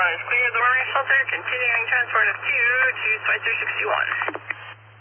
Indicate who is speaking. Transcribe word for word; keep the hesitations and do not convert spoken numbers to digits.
Speaker 1: is clear the warning shelter, continuing transport of two to Spicer sixty-one.